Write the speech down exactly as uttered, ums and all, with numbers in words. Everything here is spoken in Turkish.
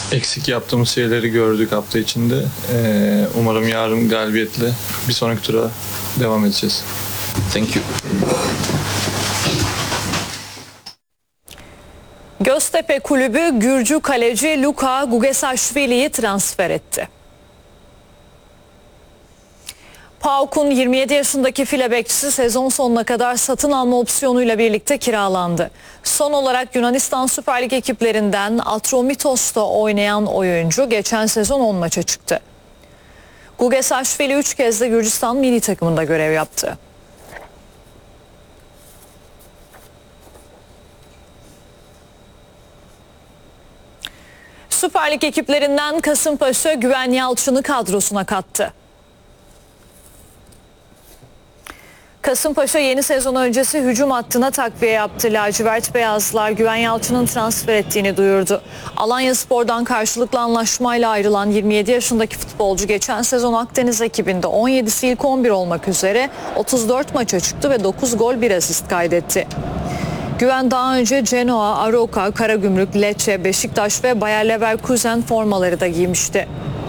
eksik yaptığımız şeyleri gördük hafta içinde. Ee, umarım yarın galibiyetle bir sonraki tura devam edeceğiz. Thank you. Göztepe Kulübü Gürcü kaleci Luka Gugesaşvili'yi transfer etti. PAOK'un yirmi yedi yaşındaki file bekçisi sezon sonuna kadar satın alma opsiyonuyla birlikte kiralandı. Son olarak Yunanistan Süper Lig ekiplerinden Atromitos'ta oynayan oyuncu geçen sezon on maça çıktı. Gugesaşvili üç kez de Gürcistan milli takımında görev yaptı. Süper Lig ekiplerinden Kasımpaşa Güven Yalçın'ı kadrosuna kattı. Kasımpaşa yeni sezon öncesi hücum hattına takviye yaptı. Lacivert Beyazlılar Güven Yalçın'ın transfer ettiğini duyurdu. Alanyaspor'dan karşılıklı anlaşmayla ayrılan yirmi yedi yaşındaki futbolcu geçen sezon Akdeniz ekibinde on yedisi ilk on bir olmak üzere otuz dört maça çıktı ve dokuz gol bir asist kaydetti. Güven daha önce Genoa, Aroca, Karagümrük, Lecce, Beşiktaş ve Bayer Leverkusen formaları da giymişti.